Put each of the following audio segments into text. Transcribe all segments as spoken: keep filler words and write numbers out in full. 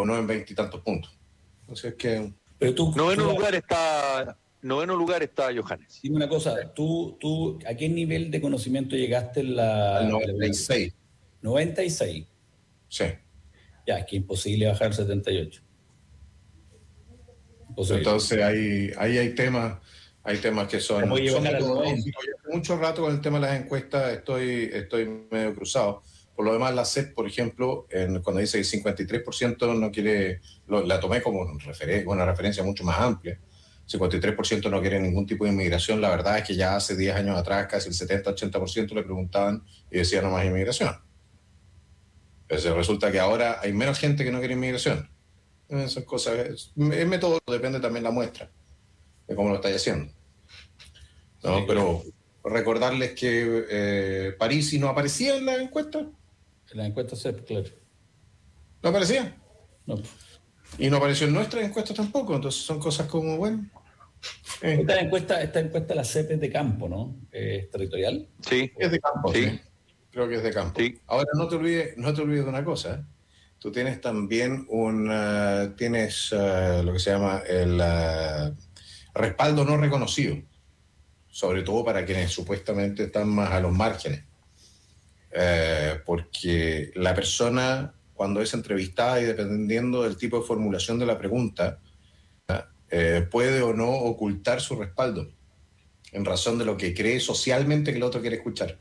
pero no en veintitantos puntos. Entonces, que... Pero tú, noveno tú, lugar está, noveno lugar está Johannes. Dime una cosa, ¿tú, tú ¿a qué nivel de conocimiento llegaste en la... Al noventa y seis. noventa y seis. Sí. Ya, es que imposible bajar al setenta y ocho. Imposible. Entonces ahí, ahí hay temas, hay temas que son... ¿Cómo son llegar al noventa? mucho rato con el tema de las encuestas estoy, estoy medio cruzado. Por lo demás, la C E P, por ejemplo, en, cuando dice que el cincuenta y tres por ciento no quiere, lo, la tomé como referen- una referencia mucho más amplia. cincuenta y tres por ciento no quiere ningún tipo de inmigración. La verdad es que ya hace diez años atrás casi el setenta ochenta por ciento le preguntaban y decían no más inmigración. Entonces resulta que ahora hay menos gente que no quiere inmigración. Esas cosas, es, es método, depende también la muestra, de cómo lo estáis haciendo. ¿No? Sí, pero recordarles que eh, Parisi no aparecía en la encuesta. En la encuesta C E P, claro. ¿No aparecía? No. Y no apareció en nuestra encuesta tampoco, entonces son cosas como, bueno... Eh. Esta encuesta, esta encuesta la C E P es de campo, ¿no? ¿Es territorial? Sí. Es de campo, sí. sí. Creo que es de campo. Sí. Ahora no te olvides, no te olvides de una cosa, ¿eh? Tú tienes también un... Uh, tienes uh, lo que se llama el uh, respaldo no reconocido, sobre todo para quienes supuestamente están más a los márgenes. Eh, porque la persona, cuando es entrevistada y dependiendo del tipo de formulación de la pregunta, eh, puede o no ocultar su respaldo en razón de lo que cree socialmente que el otro quiere escuchar.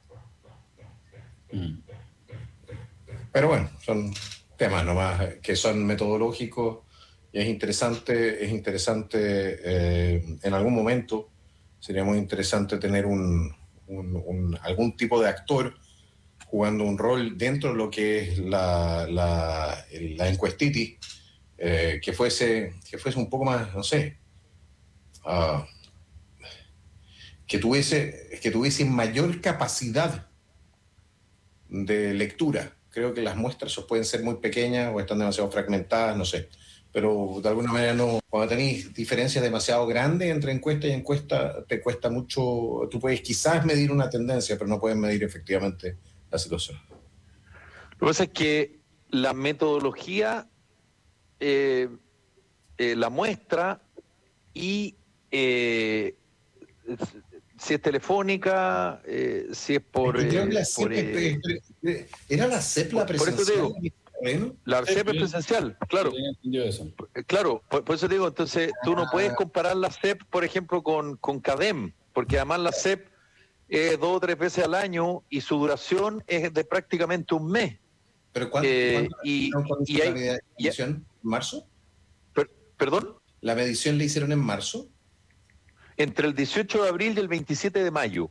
Mm. Pero bueno, son temas nomás que son metodológicos y es interesante, es interesante eh, en algún momento sería muy interesante tener un, un, un, algún tipo de actor jugando un rol dentro de lo que es la, la, la encuestitis, eh, que, fuese, que fuese un poco más, no sé, uh, que, tuviese, que tuviese mayor capacidad de lectura. Creo que las muestras pueden ser muy pequeñas o están demasiado fragmentadas, no sé. Pero de alguna manera no. Cuando tenéis diferencias demasiado grandes entre encuesta y encuesta, te cuesta mucho. Tú puedes quizás medir una tendencia, pero no puedes medir efectivamente la situación. Lo que pasa es que la metodología, eh, eh, la muestra y eh, si es telefónica, eh, si es por... Eh, la por eh, ¿Era la C E P la presencial? Por eso digo, la C E P es presencial, claro. Eso. Claro, por, por eso digo, entonces tú no puedes comparar la C E P, por ejemplo, con, con CADEM, porque además la C E P es dos o tres veces al año y su duración es de prácticamente un mes. ¿Pero cuándo, eh, ¿cuándo y, y la hay, medición? ¿En marzo? Per, ¿Perdón? ¿La medición la hicieron en marzo? Entre el dieciocho de abril y el veintisiete de mayo.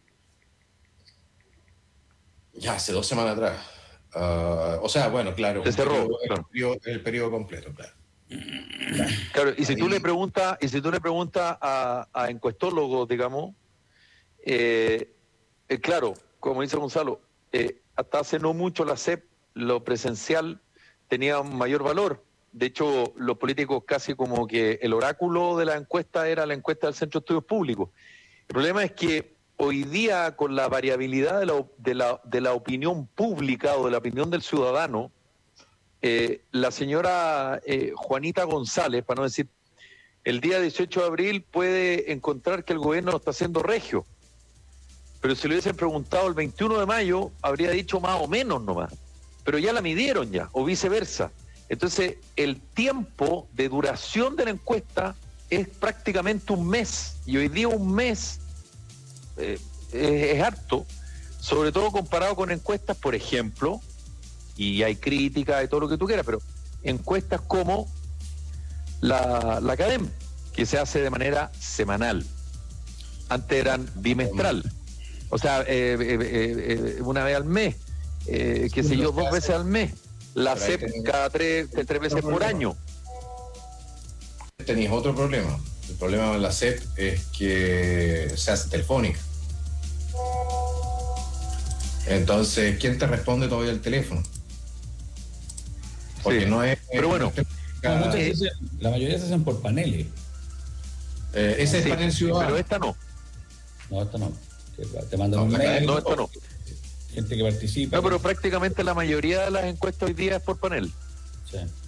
Ya, hace dos semanas atrás. Uh, o sea, bueno, claro. Se cerró. Periodo, claro. El, periodo, el periodo completo, claro. Claro, y si tú le preguntas, y si tú le preguntas a, a encuestólogos, digamos, eh, eh, claro, como dice Gonzalo, eh, hasta hace no mucho la C E P, lo presencial tenía un mayor valor. De hecho, los políticos casi como que el oráculo de la encuesta era la encuesta del Centro de Estudios Públicos. El problema es que hoy día, con la variabilidad de la, de la, de la opinión pública o de la opinión del ciudadano, eh, la señora eh, Juanita González, para no decir, el día dieciocho de abril puede encontrar que el gobierno lo está haciendo regio. Pero si le hubiesen preguntado el veintiuno de mayo, habría dicho más o menos nomás. Pero ya la midieron ya, o viceversa. Entonces, el tiempo de duración de la encuesta es prácticamente un mes. Y hoy día un mes eh, es, es harto, sobre todo comparado con encuestas, por ejemplo, y hay críticas y todo lo que tú quieras, pero encuestas como la, la CADEM, que se hace de manera semanal. Antes eran bimestral. O sea, eh, eh, eh, una vez al mes, eh, qué sé yo, dos veces al mes. La C E P cada tres, tres veces por año. Tenéis otro problema. El problema de la C E P es que se hace telefónica. Entonces, ¿quién te responde todavía el teléfono? Porque sí, no es... Pero bueno, no, muchas veces, la mayoría se hacen por paneles. Eh, ese es sí, panel ciudadano. Pero esta no. No, esta no. Te mandan no, un mail. No, esta no. Gente que participa. No, pero prácticamente la mayoría de las encuestas hoy día es por panel. Sí.